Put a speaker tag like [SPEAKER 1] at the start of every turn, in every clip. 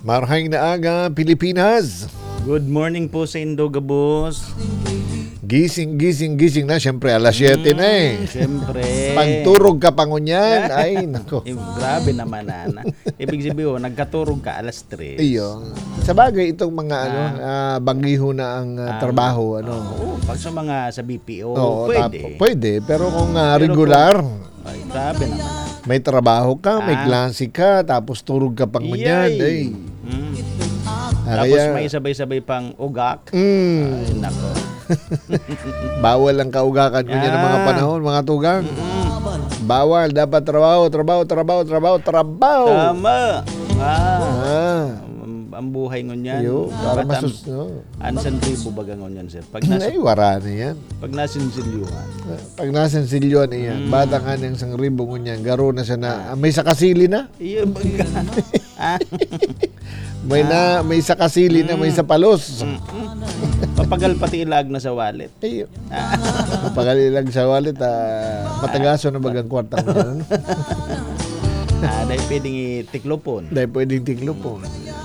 [SPEAKER 1] Marhaing na aga, Pilipinas.
[SPEAKER 2] Good morning po sa Indogabos.
[SPEAKER 1] Gising na. Siyempre, alas 7 na eh.
[SPEAKER 2] Siyempre.
[SPEAKER 1] Pagturog ka pa ngunyan. Ay, nako.
[SPEAKER 2] Grabe naman, Ana. Ibig sabihin, nagkaturog ka alas 3.
[SPEAKER 1] Iyo. Sa bagay, itong mga banggiho na ang trabaho.
[SPEAKER 2] Pag sa BPO,
[SPEAKER 1] Oo,
[SPEAKER 2] pwede.
[SPEAKER 1] Pwede. Pero kung regular,
[SPEAKER 2] Ay, grabe naman.
[SPEAKER 1] may trabaho ka, may klase ka, tapos turog ka pa ngunyan. Ay.
[SPEAKER 2] Tapos may sabay-sabay pang ugak. Ay, nako.
[SPEAKER 1] Bawal ang kaugakan ko niya ng mga panahon, mga tugang. Bawal, dapat trabaho.
[SPEAKER 2] Tama. Ang buhay ngunyan.
[SPEAKER 1] Para
[SPEAKER 2] Ansan ribo baga ngunyan, sir?
[SPEAKER 1] Ay, wara na yan.
[SPEAKER 2] Pag nasinsilyuhan.
[SPEAKER 1] Pag nasinsilyon iyan, bata nga ng 1,000 ngunyan, garo na siya na, may sakasili na.
[SPEAKER 2] Iyo baga.
[SPEAKER 1] May sakasili na, may sapalos.
[SPEAKER 2] Papagal pati ilag na sa wallet.
[SPEAKER 1] Ay, mapagalilag sa wallet, matagaso na bagang kwartang dyan.
[SPEAKER 2] Dahil pwedeng itiklopon.
[SPEAKER 1] Dahil pwedeng tiklopon.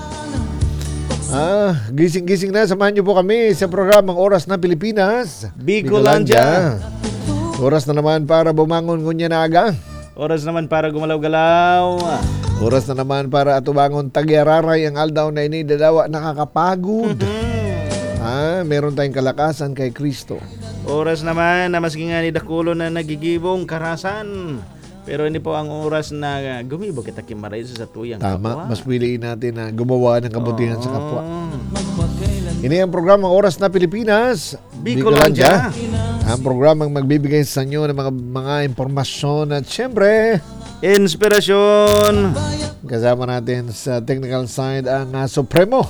[SPEAKER 1] Gising na. Samahan niyo po kami sa programang Oras na Pilipinas.
[SPEAKER 2] Bicolandia.
[SPEAKER 1] Oras na naman para bumangon ngunya na aga.
[SPEAKER 2] Oras naman para gumalaw-galaw.
[SPEAKER 1] Oras na naman para atubangon tagyararay ang aldaw na inidadawa nakakapagod. Meron tayong kalakasan kay Kristo.
[SPEAKER 2] Oras naman na maski nga ni Dakulo na nagigibong karasan. Pero hindi po ang oras na gumibo kita kimaray sa tuyang
[SPEAKER 1] kapwa. Tama, mas piliin natin na gumawa ng kabutihan sa kapwa. Ini ang programang Oras na Pilipinas,
[SPEAKER 2] Bicolandia.
[SPEAKER 1] Ang programang magbibigay sa inyo ng mga impormasyon at syempre,
[SPEAKER 2] inspirasyon.
[SPEAKER 1] Kasama natin sa technical side ang Supremo.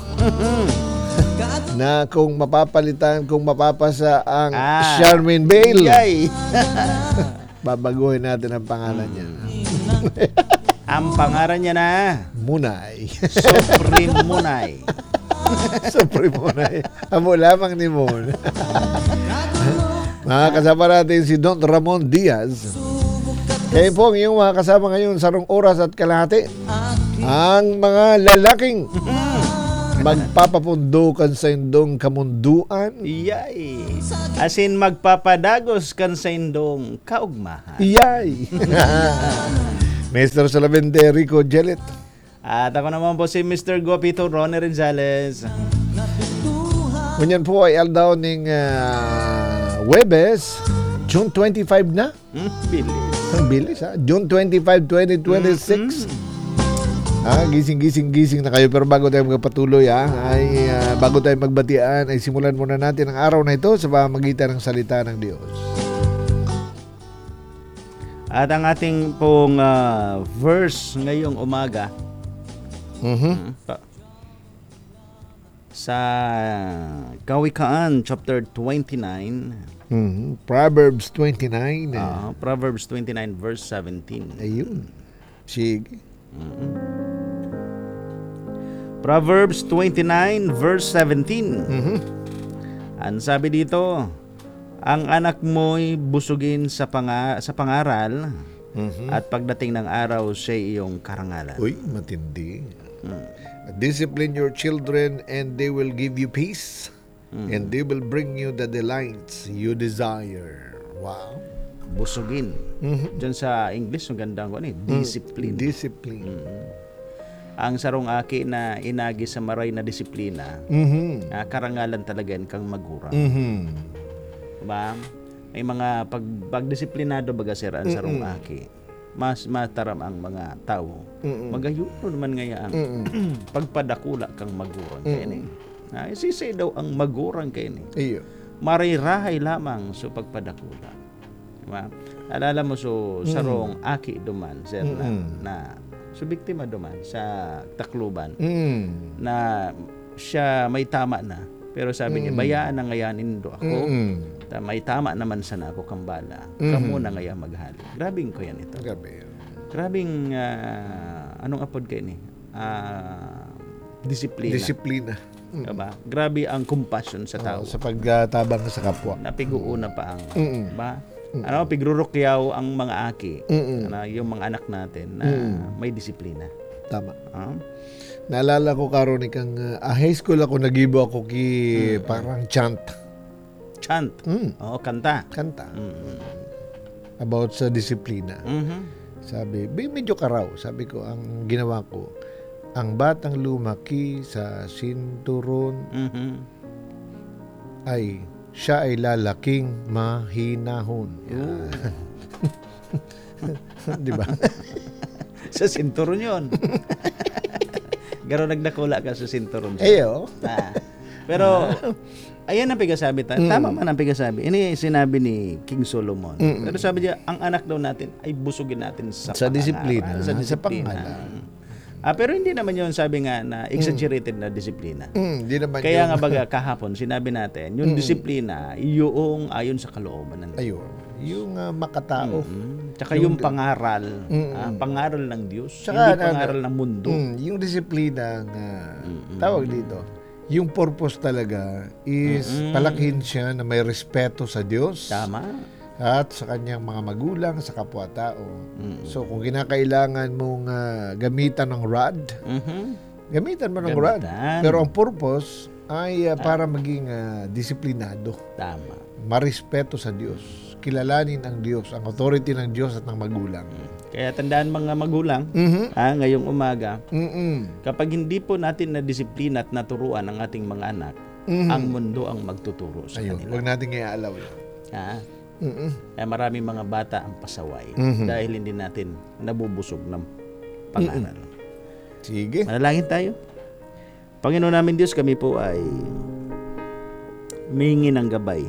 [SPEAKER 1] Na kung mapapasa ang Charmaine Bale. Babaguhin natin ang pangalan niya.
[SPEAKER 2] Ang pangalan niya na
[SPEAKER 1] Munay.
[SPEAKER 2] Supreme Munay.
[SPEAKER 1] Supreme Munay. Amo lamang ni Mon. Mga kasama natin si Don Ramon Diaz. Kayo po ang iyong mga kasama ngayon sa rong oras at kalahati. Ang mga lalaking magpapapundukan sa indong kamunduan.
[SPEAKER 2] Iyay. As in, magpapadagos kan sa indong kaugmahan.
[SPEAKER 1] Iyay. Mr. Solamente Rico Jelet.
[SPEAKER 2] At ako naman po si Mr. Gopito Ronnie Renzales.
[SPEAKER 1] Kunyan po ay aldaw ng Webes, June 25 na.
[SPEAKER 2] Bilis.
[SPEAKER 1] Ang bilis ha. June 25, 2026. Gising na kayo. Pero bago tayo magpatuloy bago tayo magbatian, ay simulan muna natin ang araw na ito sa pamamagitan ng salita ng Diyos.
[SPEAKER 2] At ang ating pong verse ngayong umaga sa Kawikaan chapter 29,
[SPEAKER 1] Proverbs 29.
[SPEAKER 2] Proverbs 29 verse 17.
[SPEAKER 1] Ayun. Sige.
[SPEAKER 2] Proverbs 29 verse 17. Ang sabi dito, ang anak mo'y busugin sa pangaral, at pagdating ng araw siya iyong karangalan.
[SPEAKER 1] Uy, matindi. Discipline your children and they will give you peace, and they will bring you the delights you desire. Wow.
[SPEAKER 2] Busugin. Diyan sa English, ang ganda ko discipline.
[SPEAKER 1] Discipline.
[SPEAKER 2] Ang sarong aki na inagi sa maray na disiplina, karangalan talaga kang magurang. Diba? May mga pagdisiplinado baga sir ang sarong aki. Mas mataram ang mga tao. Magayuno naman ngaya ang pagpadakula kang magurang kaini. Isisay daw ang magurang kaini.
[SPEAKER 1] Iyo.
[SPEAKER 2] Marirahay lamang so pagpadakula. Diba? Alala mo so sarong aki duman sir na so biktima duman sa Tacloban na siya may tama na pero sabi niya bayaan na ngayanin do ako may tama naman sana ako kambala kamo na ngaya maghali. Grabing ko yan ito. Grabing anong apod kayo ni disiplina. Diba? Grabe ang compassion sa tao.
[SPEAKER 1] Sa pagtabang sa kapwa.
[SPEAKER 2] Napiguuna pa ang ba? Pigrurukyaw ang mga aki, yung mga anak natin na may disiplina.
[SPEAKER 1] Tama.
[SPEAKER 2] Ah,
[SPEAKER 1] Naalala ko karon ikang high school ako nagibo ako parang chant.
[SPEAKER 2] chant. Oo, kanta.
[SPEAKER 1] Kanta. About sa disiplina. Sabi, medyo karaw. Sabi ko, ang ginawa ko, ang batang lumaki sa sinturon ay siya ay lalaking mahinahon. Di ba?
[SPEAKER 2] Sa sinturon yun. Garo nagdakula ka sa sinturon.
[SPEAKER 1] Ayo.
[SPEAKER 2] Pero, ayan ang pigasabi. Tama man ang pigasabi. Ini sinabi ni King Solomon. Pero sabi niya, ang anak daw natin ay busugin natin sa
[SPEAKER 1] disiplina.
[SPEAKER 2] Sa disiplina. Pero hindi naman yun sabi nga na exaggerated na disiplina.
[SPEAKER 1] Di naman
[SPEAKER 2] Kaya nga baga kahapon, sinabi natin, yung disiplina, yung ayon sa kalooban ng Diyos.
[SPEAKER 1] Ayun. Yung makatao.
[SPEAKER 2] Tsaka yung pangaral. Pangaral ng Diyos.
[SPEAKER 1] Tsaka,
[SPEAKER 2] hindi pangaral ng mundo.
[SPEAKER 1] Yung disiplina tawag dito, yung purpose talaga is palakihin siya na may respeto sa Diyos.
[SPEAKER 2] Tama.
[SPEAKER 1] At sa kanyang mga magulang, sa kapwa-tao. So, kung kinakailangan mong gamitan ng rod, gamitan mo ng rod. Pero ang purpose ay para maging disiplinado.
[SPEAKER 2] Tama.
[SPEAKER 1] Marespeto sa Diyos. Kilalanin ang Diyos, ang authority ng Diyos at ng magulang.
[SPEAKER 2] Kaya tandaan mga magulang, ngayong umaga, kapag hindi po natin na-disiplina at naturuan ang ating mga anak, ang mundo ang magtuturo sa kanila.
[SPEAKER 1] Huwag natin i-allow yun.
[SPEAKER 2] Kaya maraming mga bata ang pasaway dahil hindi natin nabubusog ng pangaral.
[SPEAKER 1] Sige.
[SPEAKER 2] Manalangin tayo. Panginoon namin Diyos, kami po ay humingi ng gabay.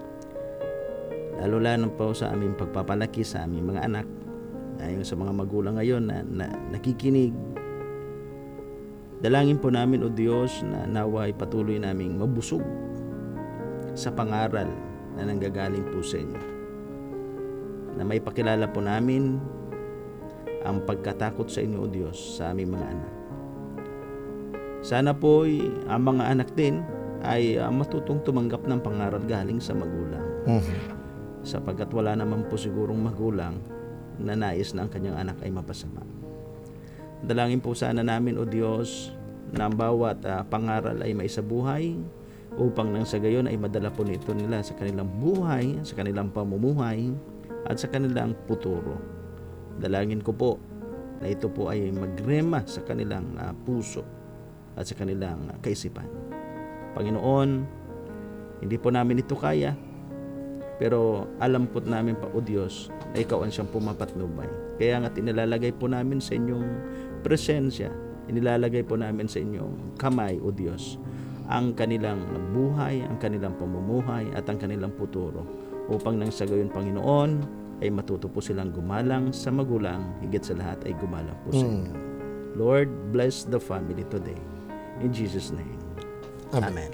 [SPEAKER 2] Lalo po sa aming pagpapalaki sa aming mga anak. Ayon sa mga magulang ngayon na nakikinig. Dalangin po namin, O Diyos, na naway patuloy naming mabusog sa pangaral na nanggagaling po sa inyo. Na may pakilala po namin ang pagkatakot sa inyo, O Diyos, sa aming mga anak. Sana po ang mga anak din ay matutong tumanggap ng pangaral galing sa magulang. Sapagkat wala naman po sigurong magulang na nais na ang kanyang anak ay mapasama. Dalangin po sana namin, O Diyos, na ang bawat pangaral ay maisabuhay upang nang sa gayon ay madala po nito nila sa kanilang buhay, sa kanilang pamumuhay, at sa kanilang futuro. Dalangin ko po na ito po ay magrema sa kanilang puso at sa kanilang kaisipan. Panginoon, hindi po namin ito kaya, pero alam po namin pa, O Diyos, na ikaw ang siyang pumapatnubay. Kaya nga inilalagay po namin sa inyong presensya, inilalagay po namin sa inyong kamay, O Diyos, ang kanilang buhay, ang kanilang pamumuhay, at ang kanilang futuro. Upang nang sa gayon, Panginoon, ay matuto po silang gumalang sa magulang, higit sa lahat ay gumalang po sa inyo. Lord, bless the family today. In Jesus' name. Amen.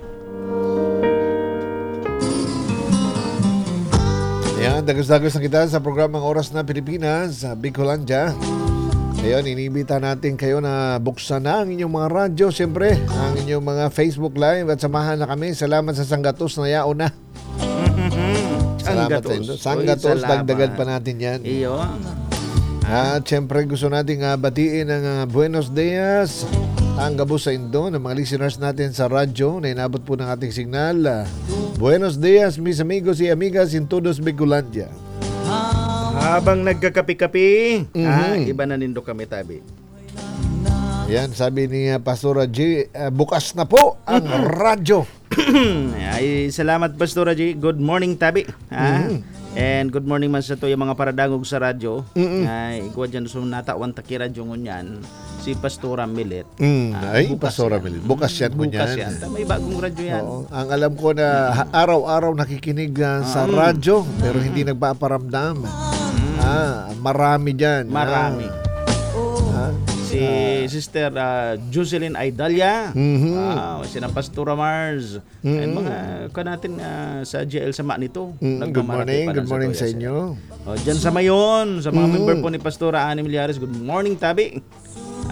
[SPEAKER 1] Ayan, dagos-dagos na kita sa programang Oras na Pilipinas sa Bicolandia. Ngayon, inibita natin kayo na buksan na ang inyong mga radyo, siyempre, ang inyong mga Facebook Live at samahan na kami. Salamat sa Sanggatos na yaon na. Salamat sa inyo. Sanggatos, dagdagan pa natin yan.
[SPEAKER 2] Iyo.
[SPEAKER 1] At siyempre, gusto natin batiin ang buenos dias ang gabos sa Indo ng mga listeners natin sa radyo na inabot po ng ating signal. Buenos dias, mis amigos y amigas in todos Bicolandia.
[SPEAKER 2] Habang nagkakapi-kapi, iba na nindo kami, tabi.
[SPEAKER 1] Yan, sabi ni Pastora G, bukas na po ang radyo.
[SPEAKER 2] Ay, salamat Pastora G. Good morning, tabi. And good morning man sa to yung mga paradangog sa radyo. Ay, ikaw dyan so natawan taki radyo ngunyan. Si Pastora Milet.
[SPEAKER 1] Ay, Pastora Milet. Bukas yan ngunyan.
[SPEAKER 2] Bukas yan. May bagong radyo yan.
[SPEAKER 1] Oo. Ang alam ko na araw-araw nakikinig sa radyo pero hindi nagpaparamdam. Marami dyan.
[SPEAKER 2] Marami. Si Sister Jocelyn Aidalia, si Pastora Mars, ay mga natin sa GL sama nito.
[SPEAKER 1] Good morning sa inyo.
[SPEAKER 2] Diyan sa Mayon, sa mga member po ni Pastora Ani Milyares, good morning, tabi.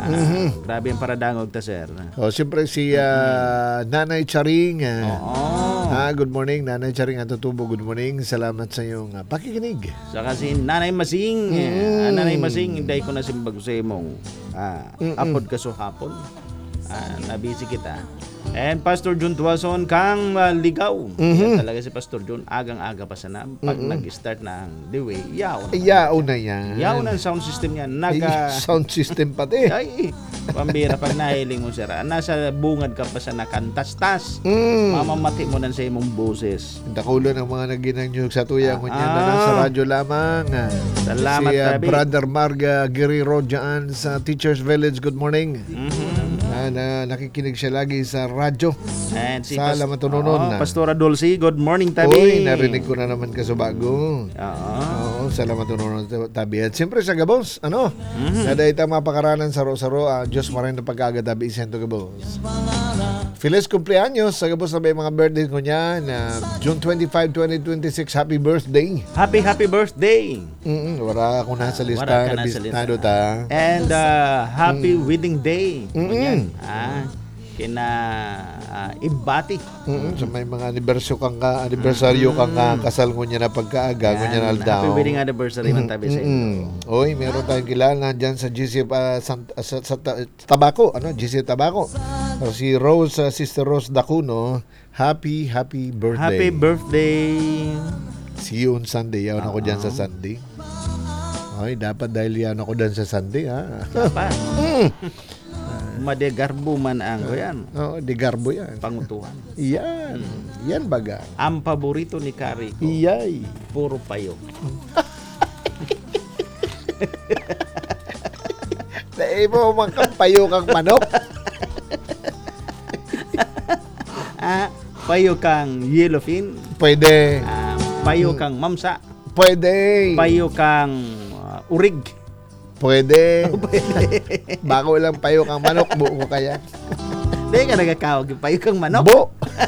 [SPEAKER 2] Grabe yung paradangog ta, sir.
[SPEAKER 1] O, siyempre si Nanay Charing. Good morning, Nanay Charing Atutubo. Good morning. Salamat sa iyong pakikinig.
[SPEAKER 2] Saka si Nanay Masing. Nanay Masing, hindi ko na simbag sa imong apod ka so hapon. Nabisi kita. And Pastor Jun Tuason kang ligaw. Yan talaga si Pastor Jun. Agang-aga pa sana. Pag nag-start na ang the way, yaw
[SPEAKER 1] na yan.
[SPEAKER 2] Yaw na ang sound system niya.
[SPEAKER 1] Sound system pati.
[SPEAKER 2] Ay, pambira pag nahiling mo, sir. Nasa bungad ka pa sa nakantas-tas. Mamamati mo na sa imong boses.
[SPEAKER 1] Dakulo ng mga naginanyog sa tuyang ko niya na nasa radyo lamang.
[SPEAKER 2] Salamat,
[SPEAKER 1] si
[SPEAKER 2] Tabi.
[SPEAKER 1] Brother Marga Guerrero dyan sa Teachers Village. Good morning. Nakikinig siya lagi sa radyo.
[SPEAKER 2] And si
[SPEAKER 1] sa Lamatununon.
[SPEAKER 2] Pastora Dulce, good morning, Tabi.
[SPEAKER 1] Uy, narinig ko na naman ka sa bago.
[SPEAKER 2] Oo.
[SPEAKER 1] Sa Lamatununon, Tabi. At siyempre sa Gabos, naday ita mapakaranan saro-saro. Diyos mo rin na pagkaga, Tabi, isento Gabos. Feliz cumpleaños sa Gabos na may mga birthday ko niya na June 25, 2026. Happy birthday.
[SPEAKER 2] Happy birthday.
[SPEAKER 1] Wala akong nasa lista.
[SPEAKER 2] Wala ka nasa
[SPEAKER 1] Nabistado
[SPEAKER 2] lista.
[SPEAKER 1] ta.
[SPEAKER 2] And happy wedding day. Kina Ibati.
[SPEAKER 1] So may mga anibersaryo kang kasal ko niya na pagkaaga ko niya na aldaw.
[SPEAKER 2] Happy wedding anniversary man, Tabi, sa inyo.
[SPEAKER 1] Oy, meron tayong kilala dyan sa GC sa Tabaco, GC Tabaco. Si Rose, Sister Rose Dacuno, happy birthday.
[SPEAKER 2] Happy birthday.
[SPEAKER 1] See you on Sunday. Yawan ako dyan sa Sunday. Ay, dapat dahil yan ako dyan sa Sunday, ha?
[SPEAKER 2] Dapat. Madegarbo man ang yan.
[SPEAKER 1] De Garbo yan.
[SPEAKER 2] Pangutuhan.
[SPEAKER 1] Yan. Yan baga.
[SPEAKER 2] Ang paborito ni Kari ko,
[SPEAKER 1] Iyay.
[SPEAKER 2] puro payo.
[SPEAKER 1] Dahil mo makampayo kang manok.
[SPEAKER 2] Payo kang yellowfin.
[SPEAKER 1] Pwede.
[SPEAKER 2] Payo kang mamsa.
[SPEAKER 1] Pwede.
[SPEAKER 2] Payo kang urig.
[SPEAKER 1] Pwede. Bago lang payo kang manok, buo ko kaya.
[SPEAKER 2] Hindi ka nagkakawag. Payo kang manok.
[SPEAKER 1] Bu.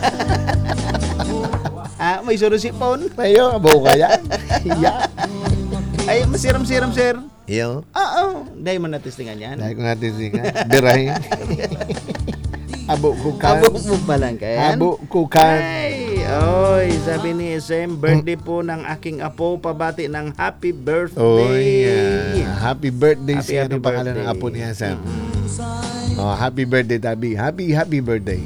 [SPEAKER 2] May surusipon.
[SPEAKER 1] Payo, buo kaya. Yeah.
[SPEAKER 2] Ay, masiram-siram, sir.
[SPEAKER 1] Iyo.
[SPEAKER 2] Oo. Dahil mo natistingan yan.
[SPEAKER 1] Dahil ko natin singa. Birahin. Abo kukan.
[SPEAKER 2] Abo mo pa lang kayan.
[SPEAKER 1] Abo kukan.
[SPEAKER 2] Ay, oy, sabi ni SM, birthday po ng aking apo, pabati ng happy birthday.
[SPEAKER 1] Happy birthday
[SPEAKER 2] Happy
[SPEAKER 1] anong pangalan ng apo niya, Sam? Happy birthday, Tabi. Happy birthday.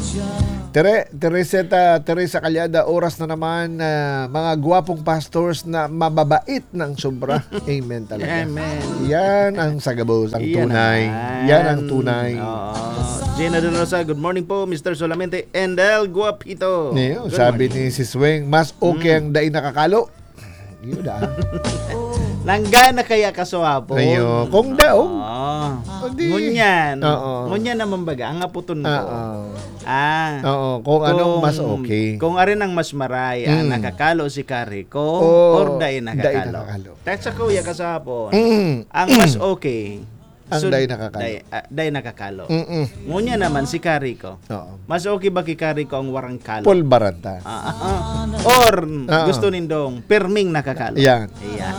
[SPEAKER 1] Teresa Calyada, oras na naman, mga gwapong pastors na mababait ng sobra. Amen talaga.
[SPEAKER 2] Amen.
[SPEAKER 1] Yan ang sagabos, ang tunay. Yan ang tunay.
[SPEAKER 2] Gina De Rosa, good morning po, Mr. Solamente and El Guapito.
[SPEAKER 1] Sabi ni si Swing, mas okay ang daing nakakalo. Yun
[SPEAKER 2] Nanggana kaya kasuwapo.
[SPEAKER 1] Ayo, kung daog.
[SPEAKER 2] Ngunyan. Ngunyan naman baga, ang aputon ko.
[SPEAKER 1] Kung anong mas okay.
[SPEAKER 2] Kung arin ang mas maray, nakakalo si Kari ko, or daing nakakalo. Tatsa ko ya kasapon. Ang mas okay.
[SPEAKER 1] Ang daing nakakalo.
[SPEAKER 2] Daing nakakalo. Ngunya naman si Kari ko. Mas okay ba kay Kari ko ang warang kalo?
[SPEAKER 1] Pulbaranta.
[SPEAKER 2] Or gusto nindong perming nakakalo.
[SPEAKER 1] Yan.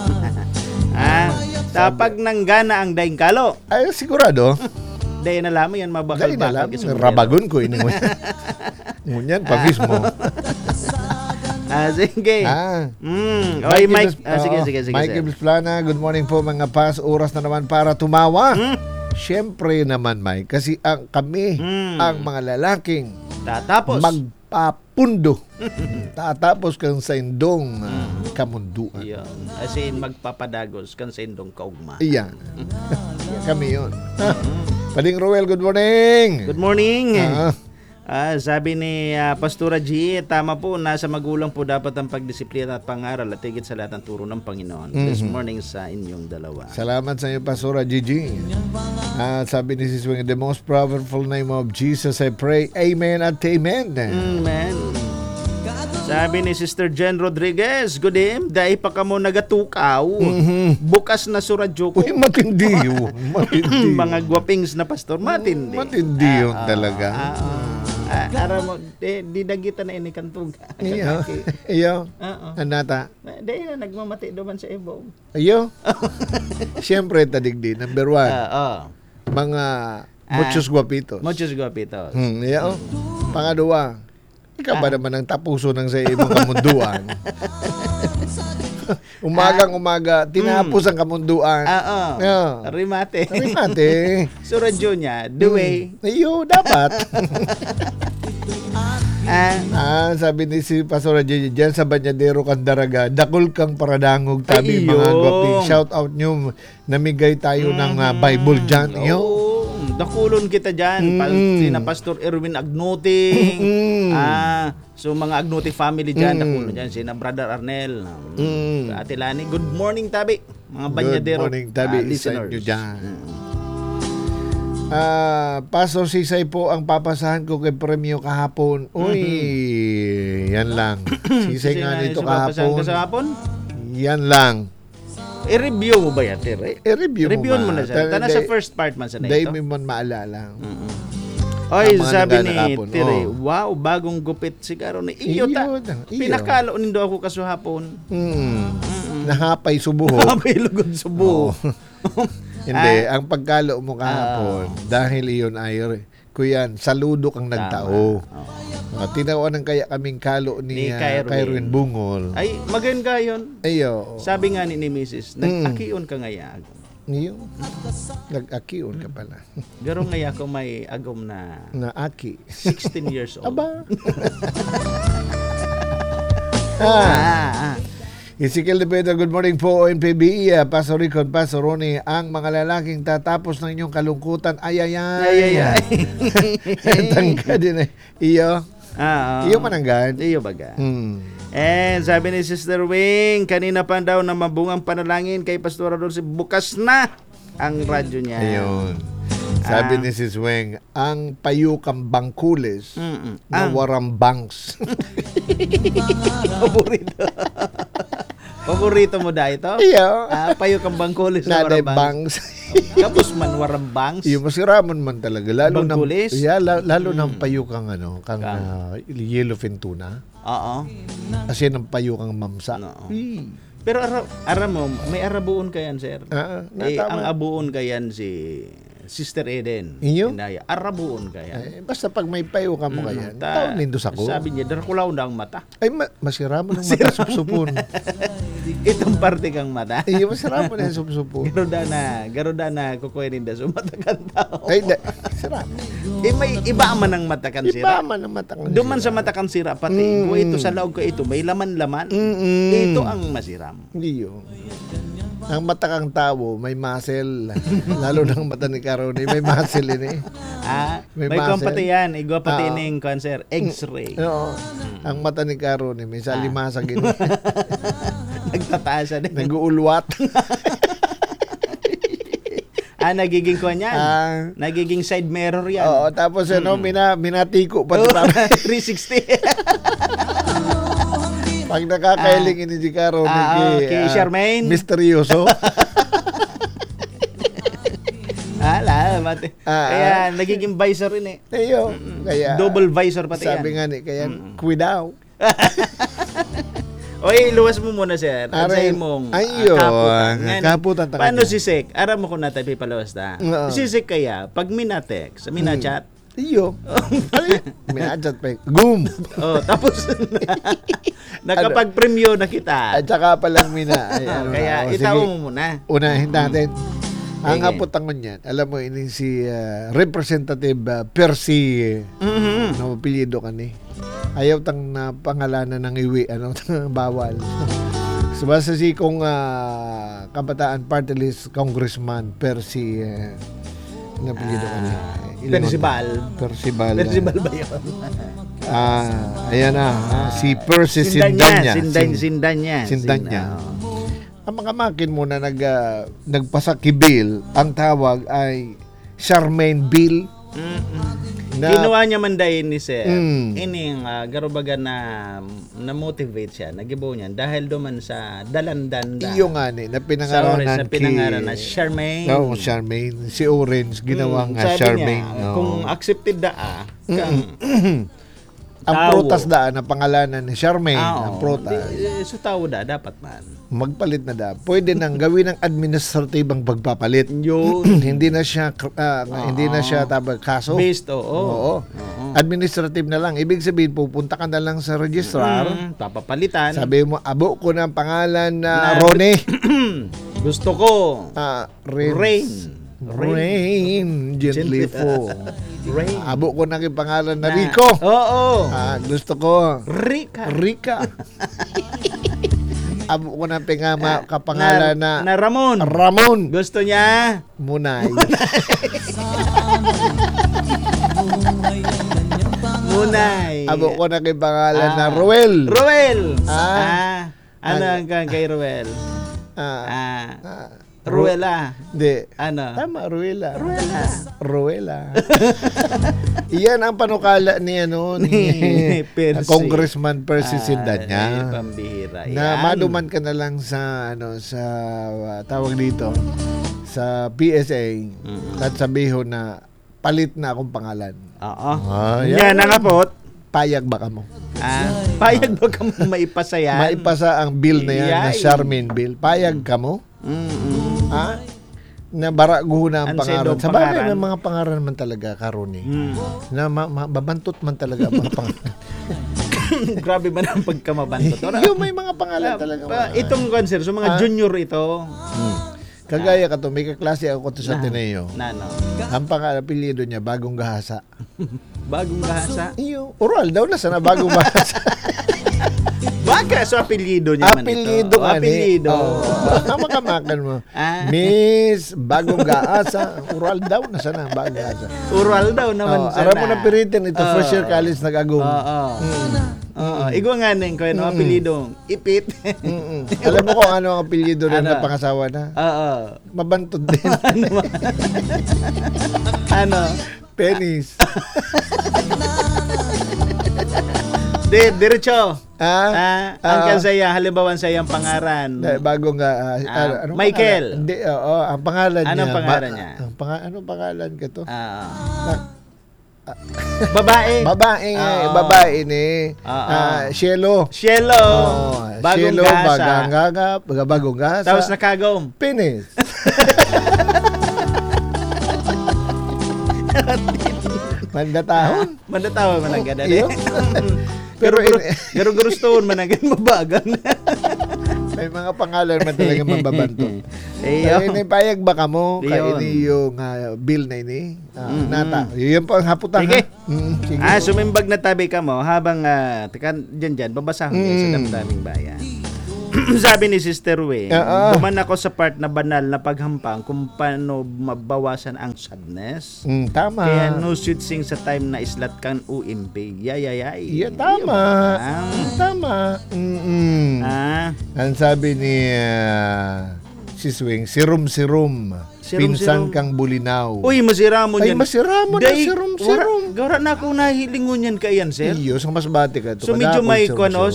[SPEAKER 2] Tapag nanggana ang daing kalo.
[SPEAKER 1] Ay, sigurado.
[SPEAKER 2] Daing na lamang yan mabakal bakal.
[SPEAKER 1] Rabagon ko ini. Ngunyan pa mismo.
[SPEAKER 2] Sige. Oy, Mike. Sige.
[SPEAKER 1] Mike Plana, good morning po mga pas. Oras na naman para tumawa. Siyempre naman, Mike. Kasi kami, ang mga lalaking
[SPEAKER 2] tatapos
[SPEAKER 1] magpapundo. Tatapos kang sa indong kamunduan.
[SPEAKER 2] As in, magpapadagos kang sa indong kaugma.
[SPEAKER 1] Iyan. Kami yun. Pading Roel, good morning.
[SPEAKER 2] Good morning. Sabi ni Pastora G, tama po, nasa magulang po dapat ang pagdisiplina at pangaral at higit sa lahat ng turo ng Panginoon. This morning sa inyong dalawa.
[SPEAKER 1] Salamat sa iyo, Pastora Gigi. Sabi ni Sis Wing, the most powerful name of Jesus, I pray. Amen at amen.
[SPEAKER 2] Amen. Sabi ni Sister Jen Rodriguez, good day, dahil pa ka mo nagatukaw. Bukas na suradyo ko.
[SPEAKER 1] Uy, matindi yun. Matindi.
[SPEAKER 2] Mga gwapings na pastor, matindi.
[SPEAKER 1] Matindi yun talaga.
[SPEAKER 2] Ara mo, di dagita na ini kantog.
[SPEAKER 1] Iyo. Anata.
[SPEAKER 2] Dahil na nagmamati doon sa ibong.
[SPEAKER 1] Iyo. Siyempre, tadigdi. Number 1. mga muchos guapitos.
[SPEAKER 2] Muchos guapitos.
[SPEAKER 1] Yeah, Pangalawa, ikaw ba naman ang tapuso ng sa imong kamunduan? Umagang-umaga, tinapos ang kamunduan. Yeah.
[SPEAKER 2] Rimate. So, radyo niya, the way.
[SPEAKER 1] Iyo, dapat. Sabi ni si Pastor Radyo, dyan sa Banyadero Candaraga, dakol kang paradangog tabi mga guwapi. Shout out nyo, namigay tayo ng Bible dyan.
[SPEAKER 2] Dakulon kita dyan. Sina Pastor Erwin Agnoting. So mga Agnoting family dyan, dakulon dyan. Sina Brother Arnel. Ate Lani. Good morning, tabi. Mga Banyadero
[SPEAKER 1] Good morning, tabi.
[SPEAKER 2] Listeners.
[SPEAKER 1] Sa inyo dyan. Pastor Sisay po ang papasahan ko kay premyo kahapon. Uy, yan lang. Sisay nga nito kahapon. Yan lang.
[SPEAKER 2] I-review mo ba yan, Tere?
[SPEAKER 1] I-review
[SPEAKER 2] mo na siya. Tana sa first part man sa na ito.
[SPEAKER 1] Dahil mo maalala.
[SPEAKER 2] Oy, sabi ni Tere, wow, bagong gupit sigaro ni iyo ta. Pinakalo nindo ako kasuhapon.
[SPEAKER 1] Nahapay subuho.
[SPEAKER 2] Nahapay lugod subuho.
[SPEAKER 1] Hindi, ang pagkalo mo kahapon, dahil iyon ay, kuyan, saludo kang nagtao. Tinawan ng kaya kaming kalo ni Kyrwin Bungol.
[SPEAKER 2] Ay, magayon gayon.
[SPEAKER 1] Ayo.
[SPEAKER 2] Sabi nga ni Mrs., nag-akion ka ngaya agom.
[SPEAKER 1] Niyo, nag-akion ka pala.
[SPEAKER 2] Garo ngaya ko may agom na
[SPEAKER 1] aki.
[SPEAKER 2] 16 years old.
[SPEAKER 1] Aba. Ezekiel de Pedro, good morning po, ONPBI, Pastor Ricon, Pastor Ronnie, ang mga lalaking tatapos ng inyong kalungkutan, ay. Tangka din eh. Iyo mananggad.
[SPEAKER 2] Iyo baga. And sabi ni Sister Wing, kanina pa daw na mabungang panalangin kay Pastor Adolfo, bukas na ang radyo niya.
[SPEAKER 1] Ayun. Sabi ni Sis Weng, ang payukang bangkules na warambangs.
[SPEAKER 2] Paborito mo da ito?
[SPEAKER 1] Iyo.
[SPEAKER 2] Payukang bangkules na warambangs. Kapos man warambangs.
[SPEAKER 1] Iyo, masiraman man talaga. Lalo
[SPEAKER 2] bangkules?
[SPEAKER 1] Lalo ng payukang kang yellowfin tuna.
[SPEAKER 2] Oo.
[SPEAKER 1] Kasi ng payukang mamsa.
[SPEAKER 2] Pero aram mo, may arabuon kayan, sir. Ang abuon kayan si Sister Eden.
[SPEAKER 1] Inyo?
[SPEAKER 2] Arabuon kayan.
[SPEAKER 1] Basta pag may payo ka mo kayan, taon nindos ako.
[SPEAKER 2] Sabi niya, darakulaw na ang mata.
[SPEAKER 1] Ay, masira mo ng mata supsupon.
[SPEAKER 2] Itong parte kang mata.
[SPEAKER 1] Ay, masira mo na yung supsupon.
[SPEAKER 2] Garuda na kukuha rin da sumatakan tao.
[SPEAKER 1] Ay, sira.
[SPEAKER 2] May iba man ang matakan sira.
[SPEAKER 1] Iba man ang matakan sira.
[SPEAKER 2] Duman sa matakan sira, pati kung ito sa laog ko ito, may laman-laman. Ito ang masiram.
[SPEAKER 1] Hindi yun. Ang mata kang tao, may muscle. Lalo ng mata ni Karoni, may muscle ini.
[SPEAKER 2] May pati yan. Igwa pati ining cancer. X-ray.
[SPEAKER 1] Oo. Ang mata ni Karoni, may salimasa gini.
[SPEAKER 2] Nagtataasa din.
[SPEAKER 1] Nag-uulwat.
[SPEAKER 2] Nagiging ko niyan. Nagiging side mirror yan.
[SPEAKER 1] Oo, tapos minatiko pa ito.
[SPEAKER 2] 360.
[SPEAKER 1] Pag nakakailing ini si Karoni
[SPEAKER 2] kay Charmaine.
[SPEAKER 1] Misteryoso.
[SPEAKER 2] Mate. Kaya nagiging visor rin eh.
[SPEAKER 1] Ayo. Kaya
[SPEAKER 2] double visor pati
[SPEAKER 1] sabi
[SPEAKER 2] yan.
[SPEAKER 1] Sabi nga kaya kuidaw.
[SPEAKER 2] Oy, luwas mo muna, sir. Aray mong
[SPEAKER 1] kaputan.
[SPEAKER 2] Paano si Sek? Aram mo kung natin pipalawas ta. Si Sek kaya, pag minatext, minachat,
[SPEAKER 1] iyo. Minachat pa. Gum.
[SPEAKER 2] Tapos nakapag-premyo na kita.
[SPEAKER 1] At saka palang
[SPEAKER 2] kaya itaw mo muna.
[SPEAKER 1] Unahin natin. Ang haputangon niyan, alam mo, ini si Representative Percy na apelyido ka ni. Ayaw tang pangalanan ng iwi, bawal. So, basta si kong Kabataan Party List Congressman Percy na apelyido ka ni. Percival
[SPEAKER 2] ba yun?
[SPEAKER 1] Ayan na. Si Percy Sindanya.
[SPEAKER 2] Sindanya.
[SPEAKER 1] Ang mga makin mo na nagpasakibil, ang tawag ay Charmaine Bill.
[SPEAKER 2] Ginawa niya man dahil ni Sir. Ining garubaga na motivate siya, nagibaw niya dahil duman sa dalandanda.
[SPEAKER 1] Iyo nga ni, na pinangaranan
[SPEAKER 2] na Charmaine.
[SPEAKER 1] No, Charmaine. Si Orange, ginawang Charmaine.
[SPEAKER 2] Niya, kung accepted
[SPEAKER 1] Ang
[SPEAKER 2] Tao.
[SPEAKER 1] prutas daan na pangalanan ni Charmaine, ang prutas.
[SPEAKER 2] So tao dapat man.
[SPEAKER 1] Magpalit na da. Pwede nang gawin ng administratibang pagpapalit.
[SPEAKER 2] Yun.
[SPEAKER 1] Hindi na siya tabag kaso.
[SPEAKER 2] Based,
[SPEAKER 1] Oo. Administrative na lang. Ibig sabihin, pupunta ka na lang sa registrar.
[SPEAKER 2] Papapalitan.
[SPEAKER 1] Sabi mo, abo ko ng pangalan na Rone.
[SPEAKER 2] Gusto ko.
[SPEAKER 1] Rain. Gently po.
[SPEAKER 2] Rain.
[SPEAKER 1] Abo ko na pangalan na Rico.
[SPEAKER 2] Oo.
[SPEAKER 1] Gusto ko.
[SPEAKER 2] Rika.
[SPEAKER 1] Abo ko na kapangalan na
[SPEAKER 2] Ramon.
[SPEAKER 1] Ramon.
[SPEAKER 2] Gusto niya.
[SPEAKER 1] Munay.
[SPEAKER 2] Munay.
[SPEAKER 1] Abo ko na pangalan na Ruel.
[SPEAKER 2] Ano ang kay Ruel? Ruela.
[SPEAKER 1] Hindi.
[SPEAKER 2] Ano?
[SPEAKER 1] Tama, Ruela. Iyan ang panukala ni Congressman Percy Sindanya.
[SPEAKER 2] Pambihira.
[SPEAKER 1] Na maduman ka na lang sa tawag dito sa PSA at sabihin na palit na akong pangalan.
[SPEAKER 2] Oo.
[SPEAKER 1] Yan
[SPEAKER 2] ang apot.
[SPEAKER 1] Payag ba ka mo?
[SPEAKER 2] Payag ba ka mo maipasa yan?
[SPEAKER 1] Maipasa ang bill na yan, na Charmaine bill. Payag ka mo? Na baraguho na ang pangaran. Sa bagay, may mga pangaran man talaga, Karuni. Na mabantot man talaga ang mga pangaran.
[SPEAKER 2] Grabe man ang pagkamabantot.
[SPEAKER 1] Yung may mga pangalan talaga.
[SPEAKER 2] Itong concert, so mga junior ito.
[SPEAKER 1] Kagaya ka to, may kaklase ako to sa Ateneo.
[SPEAKER 2] Nano.
[SPEAKER 1] Ang apelyido niya, Bagong Gahasa.
[SPEAKER 2] Bagong Gahasa?
[SPEAKER 1] Iyo, oral daw na sana Bagong Gahasa.
[SPEAKER 2] Baka sa apelyido niya man ito. Apelyido.
[SPEAKER 1] Makamakan mo. Miss Bagong Gahasa. Oral daw na sana Bagong Gahasa.
[SPEAKER 2] Oral daw naman sana.
[SPEAKER 1] Aram mo na piritin ito, First Year College nag-agong.
[SPEAKER 2] Igwa nga neng ko yung apelyido. Ipit.
[SPEAKER 1] Alam mo kung ano ang apelyido na pangasawa na? Mabantod din.
[SPEAKER 2] Ano?
[SPEAKER 1] Penis.
[SPEAKER 2] Diretso. Ang kansaya, halimbawa sa iyang pangaran.
[SPEAKER 1] Bagong
[SPEAKER 2] Michael.
[SPEAKER 1] Hindi, ang pangalan niya.
[SPEAKER 2] Anong pangalan niya?
[SPEAKER 1] Anong pangalan ka to?
[SPEAKER 2] Babae
[SPEAKER 1] ni Cielo.
[SPEAKER 2] Bagong Gahasa.
[SPEAKER 1] Bagong Gahasa.
[SPEAKER 2] Tapos nakagom.
[SPEAKER 1] Penis. Mandatahon man ang ganda.
[SPEAKER 2] Pero gusto man ang mabagan.
[SPEAKER 1] May mga pangalan man talaga mababanto. Ini payag ba ka mo? Kaini yung bill na ini. Nata. Yun po ang haputan.
[SPEAKER 2] Sige.
[SPEAKER 1] Sige.
[SPEAKER 2] Sumimbag na tabi ka mo habang dyan, babasahon sa damdaming bayan. Sabi ni Sister Wing, duman ako sa part na banal na paghampang kung paano mabawasan ang sadness.
[SPEAKER 1] Tama.
[SPEAKER 2] Kaya no switching sa time na islat kang UMP. Yayayay.
[SPEAKER 1] Yeah, tama. Tama. Ang sabi ni si Swing, sirum. Pinsan kang bulinaw.
[SPEAKER 2] Uy, masira mo
[SPEAKER 1] Ay,
[SPEAKER 2] yan.
[SPEAKER 1] masira mo na sirum.
[SPEAKER 2] Gawra na ako nahilingon yan kayan, sir.
[SPEAKER 1] Iyo, sa mas bati ka to.
[SPEAKER 2] So medyo may kuno,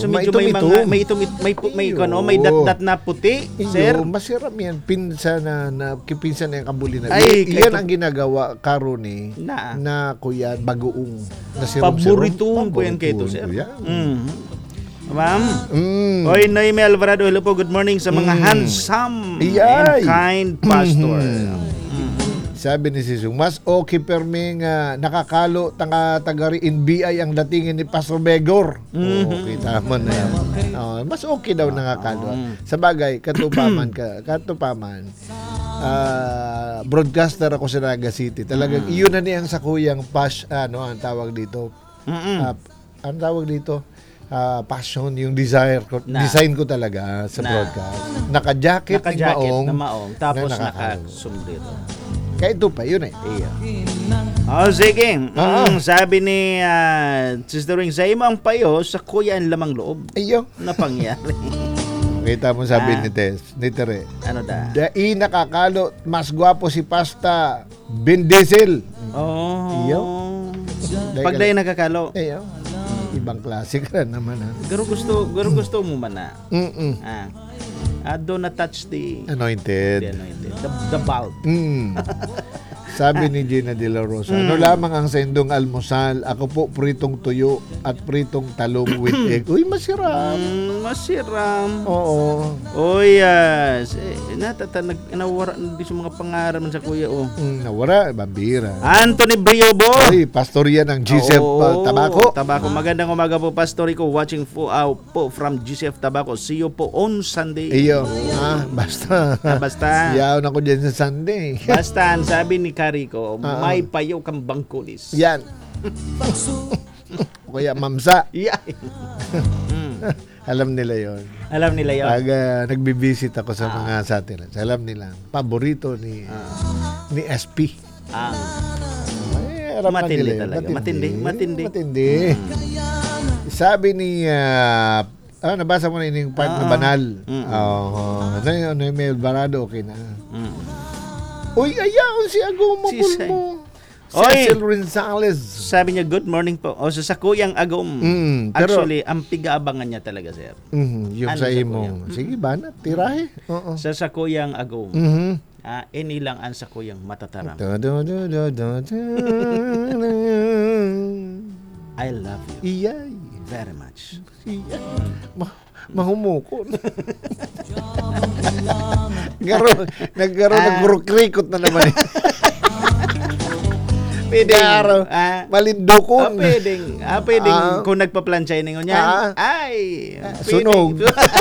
[SPEAKER 2] may dat na puti, sir.
[SPEAKER 1] Iyo, masiram yan. Pinsan na yung kabulinaw.
[SPEAKER 2] Ay,
[SPEAKER 1] iyan ang ginagawa karon na kuya bagoong na sirum.
[SPEAKER 2] Paborituhon ko yan kay to, sir. Ma'am? Oy, Noemi Alvarado, hello po, good morning sa mga handsome and kind pastor.
[SPEAKER 1] Sabi ni Sisung, mas okay perming nakakalo tagari in BI ang datingin ni Pastor Begor. Okay, tama na yan. Mas okay daw nakakalo. Sa bagay, katupaman. Broadcaster ako sa Naga City. Talagang iyon na niyang sa kuyang ang tawag dito. Ang tawag dito? Passion, yung desire ko, design ko talaga sa broadcast. Naka-jacket
[SPEAKER 2] na maong, tapos naka-sombrero.
[SPEAKER 1] Kaya ito pa, yun eh.
[SPEAKER 2] Sige. Sabi ni Sister Wing, sa imang payo, sa kuya ang lamang loob.
[SPEAKER 1] Iyo.
[SPEAKER 2] Na pangyari.
[SPEAKER 1] Kita mo sabi ni Tere.
[SPEAKER 2] Ano da?
[SPEAKER 1] Dai nakakalo, mas gwapo si Pasta Vin Diesel.
[SPEAKER 2] Iyo. Pag dahil nakakalo.
[SPEAKER 1] Iyo. Ibang klase ka naman
[SPEAKER 2] Garo gusto mo man na. Do not touch the
[SPEAKER 1] anointed.
[SPEAKER 2] The bulb.
[SPEAKER 1] Sabi ni Gina De La Rosa, ano lamang ang sendong almusal? Ako po pritong tuyo at pritong talong with egg. Uy, masiram.
[SPEAKER 2] Masiram.
[SPEAKER 1] Oo.
[SPEAKER 2] Oh yes. Nawara na di sa mga pangarap sa kuya oh.
[SPEAKER 1] Nawara, bambira.
[SPEAKER 2] Anthony Briobo.
[SPEAKER 1] Ay, pastor yan ng GCF Tabaco.
[SPEAKER 2] Tabaco. Magandang umaga po, Pastor Rico. Watching po from GCF Tabaco. See you po on Sunday.
[SPEAKER 1] Iyo. Basta.
[SPEAKER 2] Basta.
[SPEAKER 1] Yaon ako dyan sa Sunday.
[SPEAKER 2] Basta, sabi ni Carico, may payaw kang bangkulis.
[SPEAKER 1] Yan. O kaya mamsa.
[SPEAKER 2] Yeah.
[SPEAKER 1] Alam nila yon.
[SPEAKER 2] Alam nila yun.
[SPEAKER 1] Pag nagbibisit ako sa mga satellites, alam nila, paborito ni SP.
[SPEAKER 2] Matindi talaga.
[SPEAKER 1] Matindi. Sabi ni nabasa mo na yung part na banal. Ano yung Mel Barado, okay na. Uy, ayaw si Agomo Pulmo. Cecil Rensales.
[SPEAKER 2] Sabi niya, good morning po. O, sa Kuyang Agom. Actually, ang pigaabangan niya talaga, sir.
[SPEAKER 1] Yung sa imong. Sige, banat, tirahe.
[SPEAKER 2] Sa Kuyang Agom. Inilang ang sa Kuyang matataram. I love you.
[SPEAKER 1] Iyay.
[SPEAKER 2] Very much.
[SPEAKER 1] Iyay. Mahumukon. Nagkuruklikot na naman eh.
[SPEAKER 2] Pwedeng
[SPEAKER 1] malindukon.
[SPEAKER 2] Pwedeng kung nagpa-plancha ninyo niyan.
[SPEAKER 1] Sunog.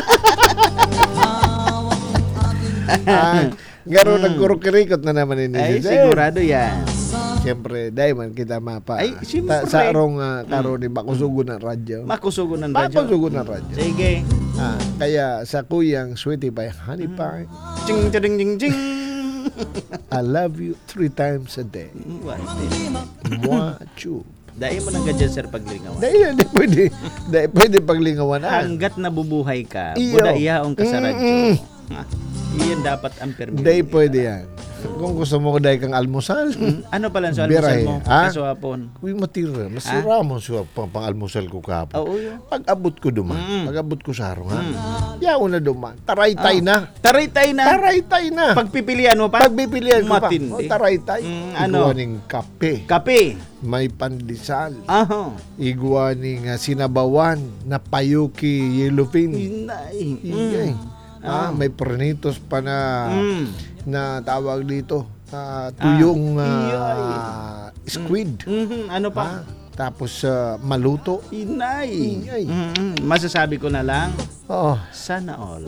[SPEAKER 1] Garo nagkuruklikot na naman ini.
[SPEAKER 2] Ay, sigurado yan.
[SPEAKER 1] Siyempre, dahil man kita mapa.
[SPEAKER 2] Ay, siyempre.
[SPEAKER 1] Sa arong karo ni Makusugo ng radyo.
[SPEAKER 2] Makusugo ng radyo.
[SPEAKER 1] Sige. Kaya sa Kuyang Sweetie Pie, Honey Pie.
[SPEAKER 2] Ching, ching, ching, ching.
[SPEAKER 1] I love you 3 times a day. Moi, chup.
[SPEAKER 2] Dahil mo nang gadyan, sir, paglingawan.
[SPEAKER 1] Dahil pwede paglingawan.
[SPEAKER 2] Hanggat nabubuhay ka, budaiyaon ka sa radyo. Iyan dapat ang permit.
[SPEAKER 1] Dahil pwede yan. Kung gusto mo dahil kang almusal.
[SPEAKER 2] Ano pala sa almusal mo? Kaso hapon.
[SPEAKER 1] Uy, matira. Masira mo siya pang-almusal ko kahapon.
[SPEAKER 2] Oo, yun.
[SPEAKER 1] Pag-abot ko duman. Pag-abot ko sa harong. Yaon na duman. Taraytay na.
[SPEAKER 2] Taraytay na.
[SPEAKER 1] Pagpipilian
[SPEAKER 2] mo pa?
[SPEAKER 1] Pagpipilian ko pa.
[SPEAKER 2] Matindi.
[SPEAKER 1] Taraytay.
[SPEAKER 2] Ano?
[SPEAKER 1] Iguaning kape. May pandesal. Iguaning sinabawan na payuki yellowfin. Ingay. May pernitos pa na tawag dito tuyong squid.
[SPEAKER 2] Ano pa?
[SPEAKER 1] Tapos maluto.
[SPEAKER 2] Inay. Masasabi ko na lang, sana all.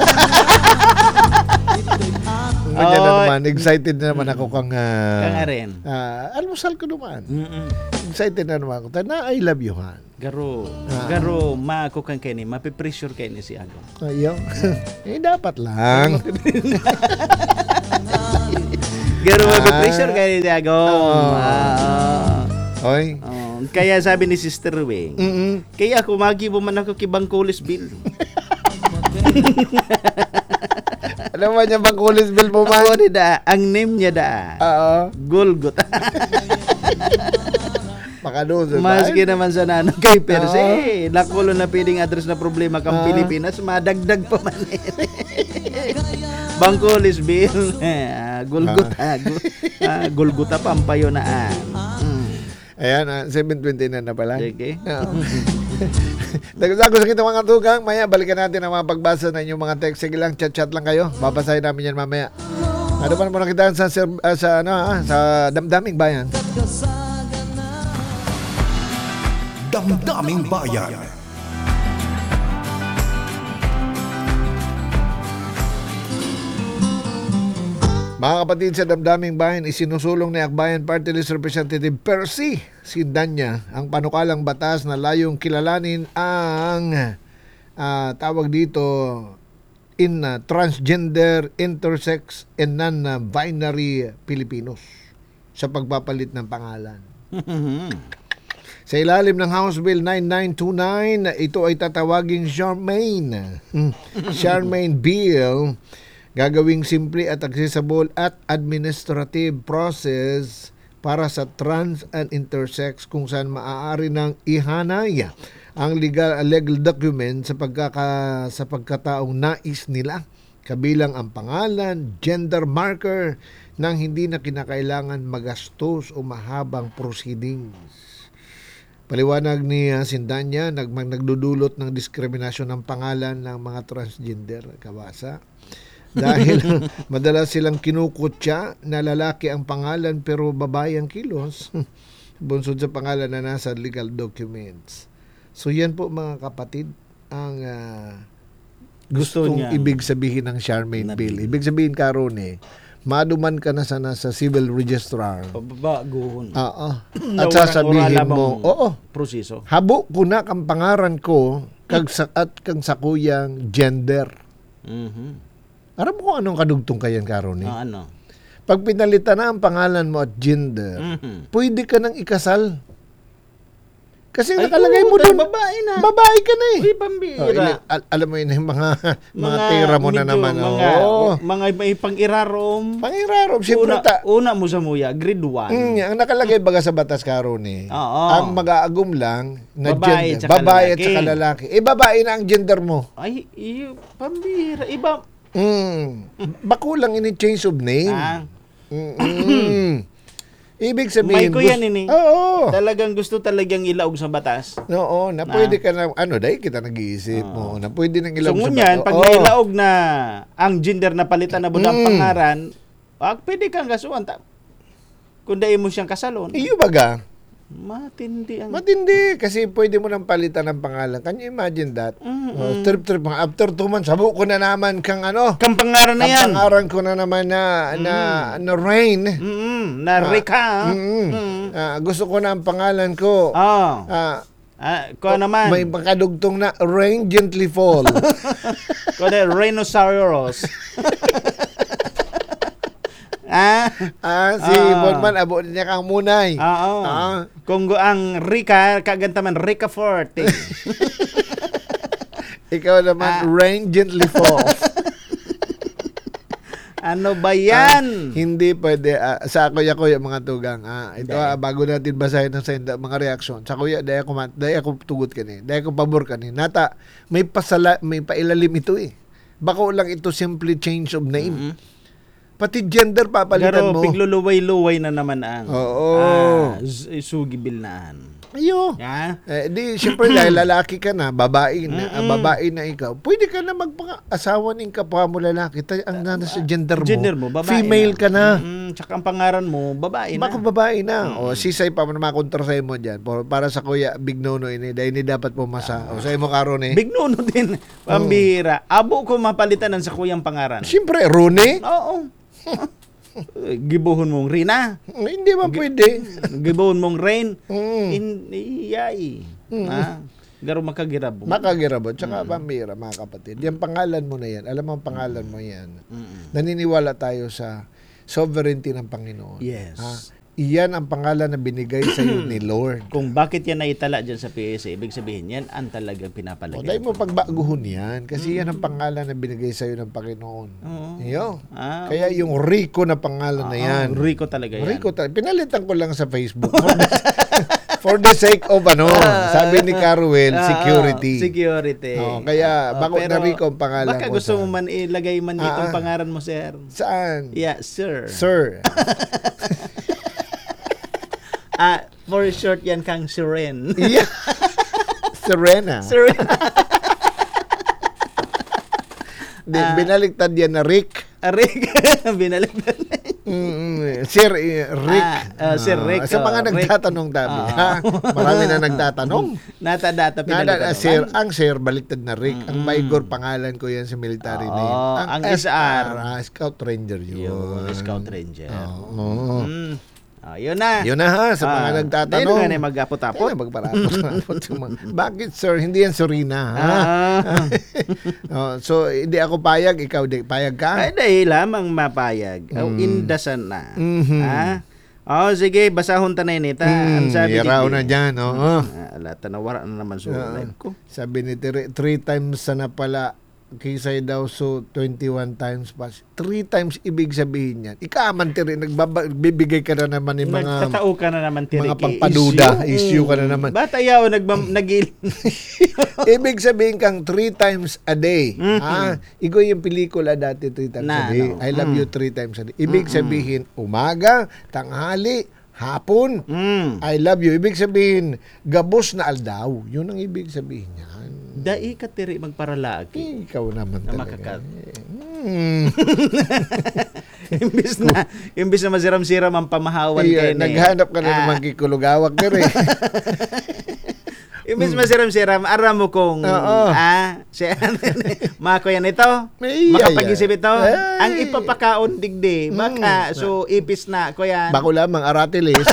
[SPEAKER 1] Kanya na naman, excited na naman ako kang
[SPEAKER 2] rin.
[SPEAKER 1] almusal ko naman. Excited na naman ako. Na I love you, han.
[SPEAKER 2] Garo, maako kang kani, mapipressure kay ni si Agong.
[SPEAKER 1] Ayaw. Dapat lang.
[SPEAKER 2] Garo, mapipressure kay ni si Agong.
[SPEAKER 1] Oy.
[SPEAKER 2] Kaya sabi ni Sister Wing, kaya kumagibo man ako kibang Colis Bill.
[SPEAKER 1] Ano ba niya bang Colis Bill po man?
[SPEAKER 2] Ang name niya Golgotha. Maski naman sa nanong kay Perse, nakulo na pwedeng address na problema kang Pilipinas, madagdag pa man. Bangko Lisbil, Golgotha pampayo na.
[SPEAKER 1] Ayan, 7:20 na pala.
[SPEAKER 2] Sige.
[SPEAKER 1] Dagdag sa kita mga tugang, maya balikan natin ang mga pagbasa ng inyong mga text. Sige lang, chat lang kayo. Babasahin namin yan mamaya. Ano pa naman kita sa Damdaming Bayan.
[SPEAKER 3] Damdaming Bayan.
[SPEAKER 1] Mga kapatid sa Damdaming Bayan, isinusulong ni Akbayan Party List Representative Percy Sindanya ang panukalang batas na layong kilalanin ang tawag dito transgender, intersex, and non-binary Filipinos sa pagpapalit ng pangalan. Sa ilalim ng House Bill 9929, ito ay tatawaging Charmaine Bill, gagawing simple at accessible at administrative process para sa trans and intersex kung saan maaari nang ihanay ang legal document sa pagkataong nais nila kabilang ang pangalan, gender marker, nang hindi na kinakailangan magastos o mahabang proceedings. Paliwanag ni Sindanya, nagdudulot ng diskriminasyon ng pangalan ng mga transgender, kabasa. Dahil madalas silang kinukutya na lalaki ang pangalan pero babae ang kilos. Bunsod sa pangalan na nasa legal documents. So yan po mga kapatid ang gustong
[SPEAKER 2] niya
[SPEAKER 1] ibig sabihin ng Charmaine Bill. Ibig sabihin karon maduman ka na sana sa civil registrar.
[SPEAKER 2] Pabaguhon.
[SPEAKER 1] Oo. At sasabihin mo,
[SPEAKER 2] proseso.
[SPEAKER 1] habo ko na kang pangaran ko at kang sakuyang gender. Aram mo kung anong kadugtong kayan karon
[SPEAKER 2] Ano?
[SPEAKER 1] Pag pinalitan na ang pangalan mo at gender, pwede ka nang ikasal. Kasi nakalagay mo doon,
[SPEAKER 2] babae na.
[SPEAKER 1] Babae ka na
[SPEAKER 2] Uy, pambira.
[SPEAKER 1] alam mo yun, yung mga tira mo na naman.
[SPEAKER 2] Mga may pang-irarom.
[SPEAKER 1] Pang-irarom. Siyempre,
[SPEAKER 2] Una mo sa muya, grade 1.
[SPEAKER 1] ang nakalagay baga sa batas karon
[SPEAKER 2] Oo.
[SPEAKER 1] ang mag-aagum lang na
[SPEAKER 2] Babae
[SPEAKER 1] gender.
[SPEAKER 2] tsaka
[SPEAKER 1] Babae at
[SPEAKER 2] lalaki.
[SPEAKER 1] saka lalaki. Babae na ang gender mo.
[SPEAKER 2] Ay, pambira. Iba.
[SPEAKER 1] Bako lang ini change of name. Ibig
[SPEAKER 2] May
[SPEAKER 1] sabihin,
[SPEAKER 2] ko yan ini.
[SPEAKER 1] Oo.
[SPEAKER 2] Talagang gusto talagang ilaog sa batas.
[SPEAKER 1] Oo, na pwede ka na, dahil kita nag-iisip mo, na pwede nang
[SPEAKER 2] So
[SPEAKER 1] ilaw sa
[SPEAKER 2] ngunyan,
[SPEAKER 1] bato.
[SPEAKER 2] pag nailaog na ang gender na palitan na budang pangaran, pwede kang kasuhan. Kung dahil mo siyang kasalon,
[SPEAKER 1] Iyo baga,
[SPEAKER 2] matindi ang...
[SPEAKER 1] matindi kasi pwede mo nang palitan ng pangalan. Can you imagine that? Trip after 2 months, habo ko na naman kang
[SPEAKER 2] Kang pangaran na yan.
[SPEAKER 1] Ang pangaran ko na naman na Rain.
[SPEAKER 2] Na Rika.
[SPEAKER 1] Gusto ko na ang pangalan ko.
[SPEAKER 2] Ko naman.
[SPEAKER 1] May makadugtong na Rain Gently Fall.
[SPEAKER 2] Ko na Rhinoceros.
[SPEAKER 1] Si Bonman, abo niya kang munay.
[SPEAKER 2] Oo. Kung ang Rika, kagantaman Rika Forte.
[SPEAKER 1] Ikaw naman, Rain Gently Fall.
[SPEAKER 2] Ano ba yan?
[SPEAKER 1] Hindi pwede. Sa kuya mga tugang. Ito, bago natin basahin ng mga reaksyon. Sa kuya, dahil ako tugot ka dahil ako pabor ka Nata, may pailalim ito Bako lang ito simply change of name. Pati gender papalitan mo.
[SPEAKER 2] Pero pigluluway-luway na naman ang sugibilnaan.
[SPEAKER 1] Ayo. Di, siyempre dahil lalaki ka na, babae na ikaw, pwede ka na magpaka-asawa ng kapwa mo lalaki. Ang nasa gender
[SPEAKER 2] mo,
[SPEAKER 1] mo,
[SPEAKER 2] babae
[SPEAKER 1] female ka na.
[SPEAKER 2] Tsaka ang pangaran mo, babae na.
[SPEAKER 1] Bako babae na. O sisay pa mo na makontra sa mo dyan. Para sa kuya, big no ini. Dahil hindi dapat pumasa. O sa mo karon
[SPEAKER 2] Big no din. Pambihira. Abo ko mapalitan ng sa kuyang pangaran.
[SPEAKER 1] Siyempre, Rune.
[SPEAKER 2] Oo. Gibuhon mong Rina.
[SPEAKER 1] Hindi ba pwede?
[SPEAKER 2] Gibuhon mong Rain. Iyay. Garo makagirabot.
[SPEAKER 1] Makagirabot. Tsaka pambira, mga kapatid. Yung pangalan mo na yan. Alam mo ang pangalan mo yan. Naniniwala tayo sa sovereignty ng Panginoon.
[SPEAKER 2] Yes.
[SPEAKER 1] Iyan ang pangalan na binigay sa iyo ni Lord.
[SPEAKER 2] Kung bakit yan naitala dyan sa PSA, ibig sabihin yan ang talagang pinapalagay.
[SPEAKER 1] Dahil mo pagbaguhon yan. Kasi yan ang pangalan na binigay sa iyo ng Panginoon. Iyo. Kaya yung Rico na pangalan na yan.
[SPEAKER 2] Rico talaga yan.
[SPEAKER 1] Rico talaga. Pinalitan ko lang sa Facebook. For the sake of sabi ni Caruel, security.
[SPEAKER 2] Security.
[SPEAKER 1] Kaya bako na Rico ang pangalan
[SPEAKER 2] baka
[SPEAKER 1] mo.
[SPEAKER 2] Baka gusto mo man ilagay man itong pangalan mo, sir.
[SPEAKER 1] Saan?
[SPEAKER 2] Yeah, sir.
[SPEAKER 1] Sir.
[SPEAKER 2] For short yan kang Siren.
[SPEAKER 1] Yeah. Serena. Binaligtad yan na Rick.
[SPEAKER 2] Rick. Binaligtad.
[SPEAKER 1] Sir Rick.
[SPEAKER 2] Sir Rick.
[SPEAKER 1] Sa mga nagtatanong dami. Marami na nagtatanong.
[SPEAKER 2] Nata-data pinalitan.
[SPEAKER 1] Ang sir, baliktad na Rick. Ang Maigor, pangalan ko yan sa military name.
[SPEAKER 2] Ang SR.
[SPEAKER 1] Scout Ranger yun.
[SPEAKER 2] Scout Ranger.
[SPEAKER 1] Yun na ha, sa mga nagtatanong.
[SPEAKER 2] Dahil nga na mag-apot-apot.
[SPEAKER 1] Bakit sir, hindi yan Sorina ha? So, hindi ako payag, ikaw di payag ka?
[SPEAKER 2] Ay, dahil lamang mapayag. Indasan na. Sige, basahon ta na yun ita. Ang sabi
[SPEAKER 1] Iraw na dyan,
[SPEAKER 2] Ala, tanawara na naman sa live ko.
[SPEAKER 1] Sabi ni 3 times na pala kisay daw so 21 times pas. 3 times ibig sabihin yan. Ikaman tiri nagbibigay ka na naman ng mga
[SPEAKER 2] Nagtatao ka na naman tiri.
[SPEAKER 1] mga pangpaduda, issue ka na naman.
[SPEAKER 2] Batayaw nagil.
[SPEAKER 1] Ibig sabihin kang 3 times a day. Igo yung pelikula dati 3 times a day. I love you 3 times a day. Ibig sabihin umaga, tanghali, hapon. I love you. Ibig sabihin gabos na aldaw. Yun ang ibig sabihin niya.
[SPEAKER 2] Dai ka tiri magparalaagi.
[SPEAKER 1] Ikaw naman
[SPEAKER 2] Na
[SPEAKER 1] talaga.
[SPEAKER 2] imbis na masiram-siram ang pamahawan kayo na.
[SPEAKER 1] Naghanap ka na naman kikulugawak dire.
[SPEAKER 2] Imbis masiram-siram, aram mo kung mako yan ito, makapag-isip ito, ang ipapakaon digdi, baka so ipis na ko yan.
[SPEAKER 1] Bako lamang aratilis.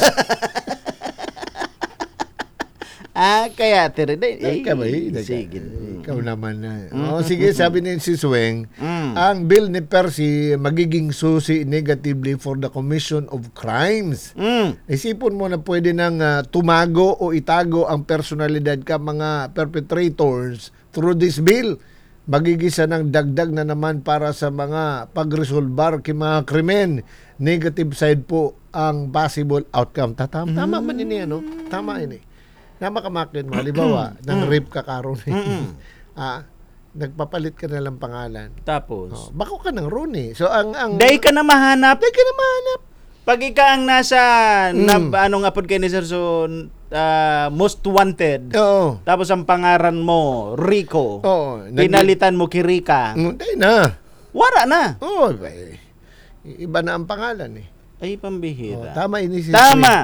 [SPEAKER 2] Kaya tiri
[SPEAKER 1] Sige. Ikaw naman na. Sige, sabi ni si Sweng, ang bill ni Percy magiging susi negatively for the commission of crimes. Isipon mo na pwede nang tumago o itago ang personalidad ka mga perpetrators through this bill. Magigisa ng dagdag na naman para sa mga pagresolbar kay mga krimen. Negative side po ang possible outcome. Tama man ini ano? Tama ini. Na makamakin mo, halimbawa, nang rape ka karon nagpapalit ka na lang pangalan.
[SPEAKER 2] Tapos?
[SPEAKER 1] Bako ka ng Rooney. So,
[SPEAKER 2] Day ka na mahanap.
[SPEAKER 1] Pag
[SPEAKER 2] ika ang nasa, ano nga po kayo ni Sir, so, most wanted.
[SPEAKER 1] Oo.
[SPEAKER 2] Tapos ang pangaran mo, Rico.
[SPEAKER 1] Oo.
[SPEAKER 2] Pinalitan mo Kirika.
[SPEAKER 1] Day na.
[SPEAKER 2] Wara na.
[SPEAKER 1] Oo. Iba na ang pangalan eh.
[SPEAKER 2] Ay, pambihira.
[SPEAKER 1] Tama ini si
[SPEAKER 2] Tama.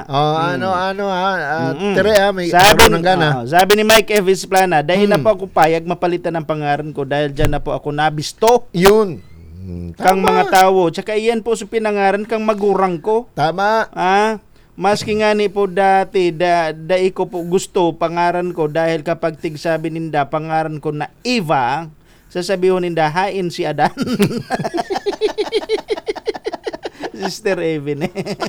[SPEAKER 1] Tere may araw ng gana.
[SPEAKER 2] Sabi ni Mike Evis Plana, dahil na po ako payag mapalitan ang pangaran ko dahil dyan na po ako nabisto.
[SPEAKER 1] Yun.
[SPEAKER 2] Kang mga tao. Tsaka iyan po sa pinangaran kang magurang ko.
[SPEAKER 1] Tama.
[SPEAKER 2] Maski nga ni po dati, dai ko po gusto pangaran ko dahil kapag tigsabi ninda pangaran ko na Eva, sasabihin ninda, hain si Adan. Sister Evin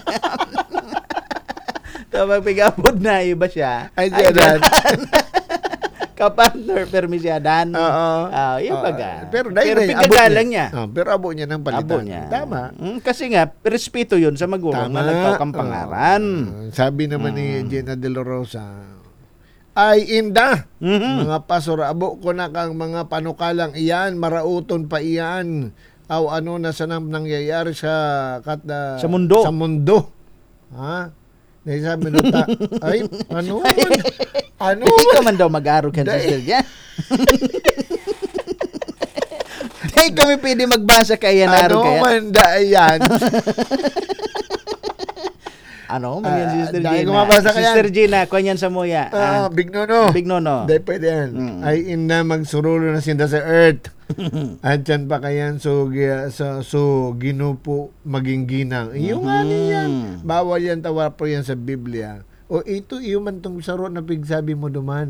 [SPEAKER 2] Kapag pigapod na iba siya.
[SPEAKER 1] Ay, si Adan.
[SPEAKER 2] Kapartner, permi si Adan.
[SPEAKER 1] Oo.
[SPEAKER 2] Yung baga.
[SPEAKER 1] Pero
[SPEAKER 2] pigagalang niya.
[SPEAKER 1] Pero abo niya ng palitan.
[SPEAKER 2] Abo niya.
[SPEAKER 1] Tama.
[SPEAKER 2] Kasi nga, respeto yun sa magulang na nagpakang pangaran.
[SPEAKER 1] Sabi naman ni Jenna De La Rosa, ay inda. Mga pasor, abo ko na kang mga panukalang iyan, marauton pa iyan. Aw ano na sa nangyayari sa
[SPEAKER 2] mundo.
[SPEAKER 1] Sa mundo. Dahil sabi nung ay, ano? Ano?
[SPEAKER 2] Ikaw man daw mag-aro ka, sister niya. Dahil kami pwede magbasa kaya na aro kaya.
[SPEAKER 1] Ano man da yan?
[SPEAKER 2] Ano? Manyan Sister
[SPEAKER 1] dahil
[SPEAKER 2] Gina.
[SPEAKER 1] kumabasa ka yan.
[SPEAKER 2] Sister Gina, kanyan sa muya.
[SPEAKER 1] Big nono.
[SPEAKER 2] Big nono.
[SPEAKER 1] Dahil pwede yan. Ay ina magsurulo na sinda sa earth. At yan pa kayan so ginupo maging ginang. Yung ano yan. Bawal yan tawar po yan sa Biblia. O ito iyo man tong saro na pigsabi mo duman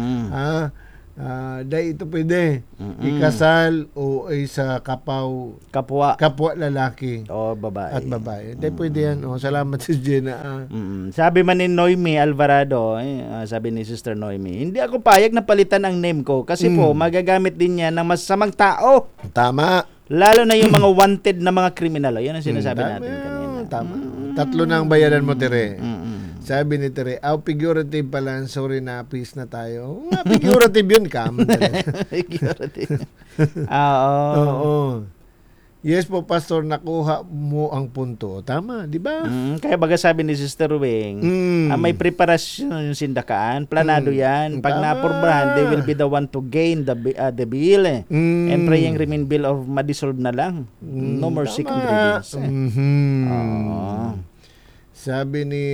[SPEAKER 1] dahil ito pwede ikasal o sa kapwa lalaki
[SPEAKER 2] babae
[SPEAKER 1] at babae. Dahil pwede yan. Salamat si Jenna.
[SPEAKER 2] Sabi man ni Noemi Alvarado, sabi ni Sister Noemi, hindi ako payag na palitan ang name ko kasi po magagamit din niya ng masamang tao.
[SPEAKER 1] Tama.
[SPEAKER 2] Lalo na yung mga wanted na mga kriminal. Yan ang sinasabi natin kanina.
[SPEAKER 1] Tama. 3 na ang bayadan mo, Tere. Sabi ni Tere, figurative pala, sorry na, peace na tayo. Figurative yun,
[SPEAKER 2] Figurative. Oo.
[SPEAKER 1] Yes po, Pastor, nakuha mo ang punto. Tama, di ba?
[SPEAKER 2] Kaya baga sabi ni Sister Wing, may preparasyon yung sindakaan, planado yan. Pag napurbahan, they will be the one to gain the bill. And praying remain bill of madissolve na lang. No more second readings.
[SPEAKER 1] Sabi ni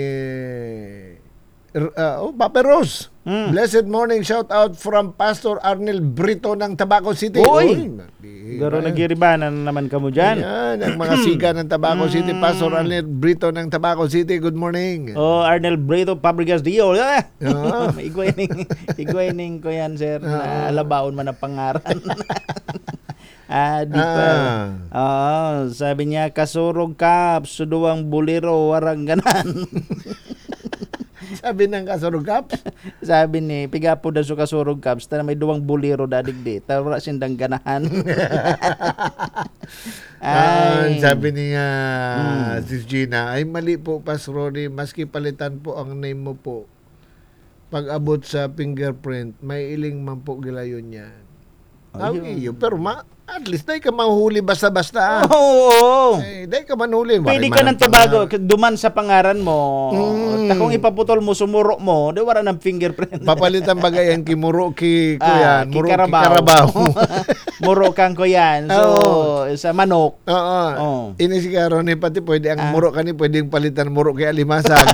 [SPEAKER 1] Papa Rose, blessed morning, shout out from Pastor Arnel Brito ng Tabaco City.
[SPEAKER 2] Garo nagiribanan naman ka mo dyan.
[SPEAKER 1] Ayan, ang mga siga ng Tabaco City, Pastor Arnel Brito ng Tabaco City, good morning.
[SPEAKER 2] Arnel Brito, Pabrigas Dio. Igwaining ko yan, sir. Alabaon man ang pangaran. Di pa. Sabi niya, kasurog ka, suduwang buliro, warang ganan.
[SPEAKER 1] Sabi ng kasurog kaps.
[SPEAKER 2] Sabi ni pigapo da so kasurog kaps ta may duwang buliro dadigdi tawra sindang ganahan.
[SPEAKER 1] Sabi niya Sis Gina, ay mali po Pas Rory, maski palitan po ang name mo po. Pag abot sa fingerprint, may iling man po gilayon yan. Iyo, pero at least dahil ka mahuli basta-basta.
[SPEAKER 2] Oo.
[SPEAKER 1] Dahil ka manhuli.
[SPEAKER 2] Pwede ka nang tubago, duman sa pangaran mo. Kung ipaputol mo, sumuro mo, di wala ng fingerprint.
[SPEAKER 1] Papalitan bagay ang kimuro kuyan, muro
[SPEAKER 2] Karabaw. Muro kang kuyan. So, sa manok.
[SPEAKER 1] Oo. Inisigaro ni pati pwede ang muro kani pwedeng palitan muro kay alimasag.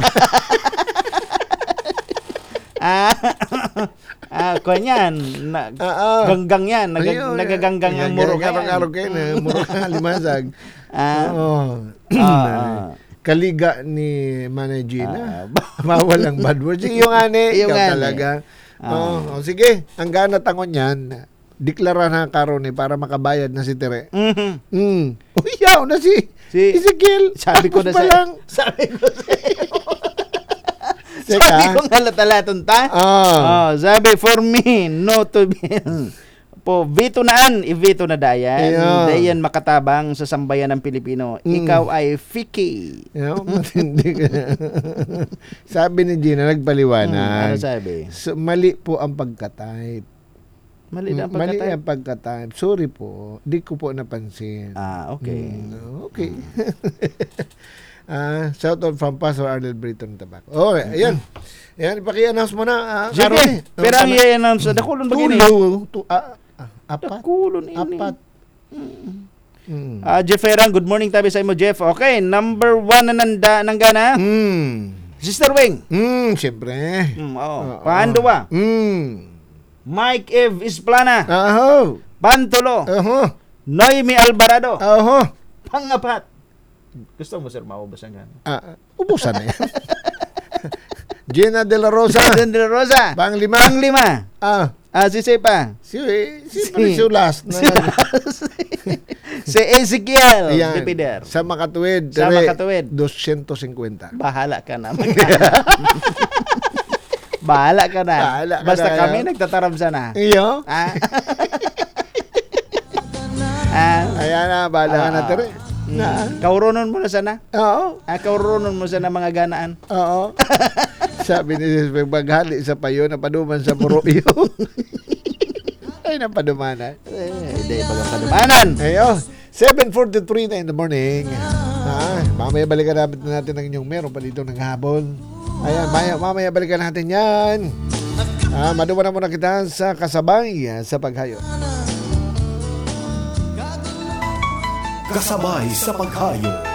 [SPEAKER 2] Kanyan. Ganggang yan. Nagaganggang ang muro ka.
[SPEAKER 1] Muro ka alimasag. Kaliga ni Manay Gina. Bawal ang bad words. Yung ane. Ikaw talaga. Sige. Ang gana tangon yan. Deklara na karon para makabayad na si Tere. Yaw na si Ezekiel.
[SPEAKER 2] Sabi ko na Sabi ko nga latalaton ta. Sabi for me, no to be. Po, veto naan, i-veto na dayan. Dayan makatabang sa sambayan ng Pilipino. Ikaw ay fiki.
[SPEAKER 1] Matindi ka. Sabi ni Gina, nagpaliwanag.
[SPEAKER 2] Ano sabi?
[SPEAKER 1] So, mali po ang pagka-type.
[SPEAKER 2] Mali
[SPEAKER 1] ang pagka-type. Sorry po, di ko po napansin.
[SPEAKER 2] Okay.
[SPEAKER 1] Okay. Shout out from Pastor Arnold Britton Tabaco. Ayan. Ayan, paki-announce mo na.
[SPEAKER 2] Sige, pero ang i-announce, dakulon ba gini?
[SPEAKER 1] Apat.
[SPEAKER 2] Dakulon ini.
[SPEAKER 1] Apat.
[SPEAKER 2] Jeff Ferran, good morning tabi sa imo, Jeff. Okay, number 1 na nang gana. Sister Wing.
[SPEAKER 1] Siyempre.
[SPEAKER 2] Paando ba? Mike Eve Isplana. Pantulo. Noemi Alvarado. Pangapat. Gusto mo, sir, maubos ang gano'n?
[SPEAKER 1] Ubusan na yan. Gina de la Rosa. Panglima.
[SPEAKER 2] Si Sepa.
[SPEAKER 1] Si last.
[SPEAKER 2] Si Ezekiel. Dipider.
[SPEAKER 1] Sa Makatuwid. 250.
[SPEAKER 2] Bahala ka na. Bahala ka na. Basta kami nagtataram sana.
[SPEAKER 1] Iyo. Ayan na, bahala ka na, Tere.
[SPEAKER 2] Kaurunon mo na sana?
[SPEAKER 1] Oo.
[SPEAKER 2] Kaurunon mo sana mga ganaan?
[SPEAKER 1] Oo. Sabi ni Jesus, maghali sa payo na paduman sa muruyo. Ay, napadumanan.
[SPEAKER 2] Hindi, pagpadumanan.
[SPEAKER 1] Ayo, 7:43 na in the morning. Mamaya balikan natin ang inyong meron pa dito ng hapon. Ayan, mamaya balikan natin yan. Maduman na muna kita sa kasabay sa paghayo.
[SPEAKER 3] Kasabay sa paghayo.